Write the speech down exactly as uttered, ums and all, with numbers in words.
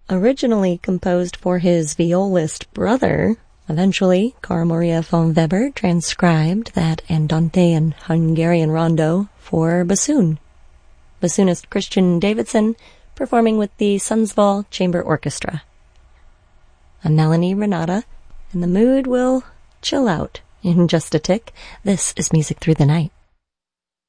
Originally composed for his violist brother, eventually Carl Maria von Weber transcribed that Andante and Hungarian rondo for bassoon. Bassoonist Christian Davidson performing with the Sundsvall Chamber Orchestra. I'm Melanie Renata, and the mood will chill out in just a tick. This is Music Through the Night.